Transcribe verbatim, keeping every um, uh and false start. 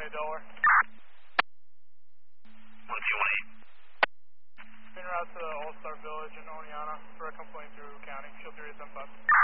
eight Delaware. one two one eight. En route to All-Star Village in Oneonta for a complaint through county. Shield three eight seven five.